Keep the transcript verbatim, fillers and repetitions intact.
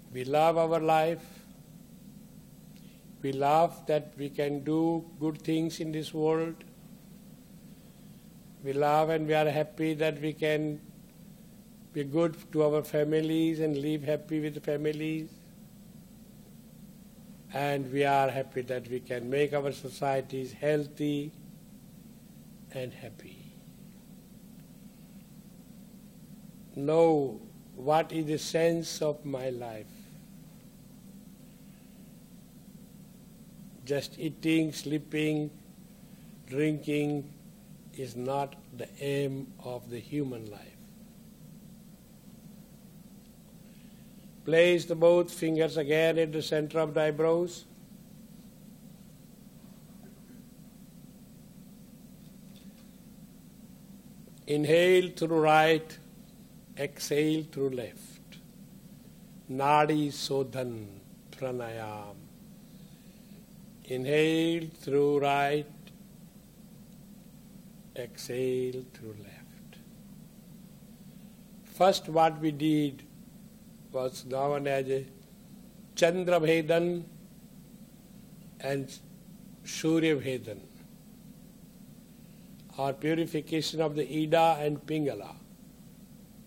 We love our life. We love that we can do good things in this world. We love and we are happy that we can be good to our families and live happy with families. And we are happy that we can make our societies healthy and happy. Know what is the sense of my life. Just eating, sleeping, drinking is not the aim of the human life. Place the both fingers again at the center of the eyebrows. Inhale through right, exhale through left. Nadi Sodhan Pranayam. Inhale through right, exhale through left. First what we did was known as a Chandra Bhedan and Surya Bhedan, or purification of the Ida and Pingala.